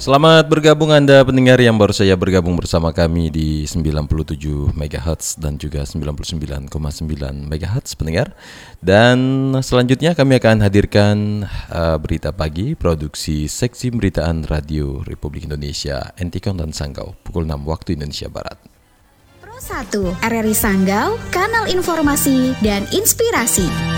Selamat bergabung Anda pendengar yang baru saja bergabung bersama kami di 97 MHz dan juga 99,9 MHz pendengar. Dan selanjutnya kami akan hadirkan berita pagi produksi Seksi Pemberitaan Radio Republik Indonesia Entikong dan Sanggau pukul 6 waktu Indonesia Barat. Pro 1 RRI Sanggau, kanal informasi dan inspirasi.